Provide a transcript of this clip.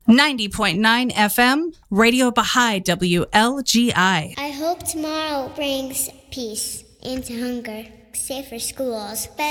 90.9 FM, Radio Baha'i WLGI. I hope tomorrow brings peace into hunger, safer schools, better